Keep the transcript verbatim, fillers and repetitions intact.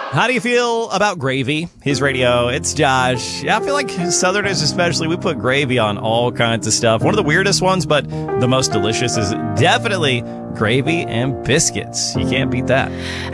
How do you feel about gravy? His radio, it's Josh. Yeah, I feel like Southerners especially, we put gravy on all kinds of stuff. One of the weirdest ones, but the most delicious is definitely gravy and biscuits. You can't beat that.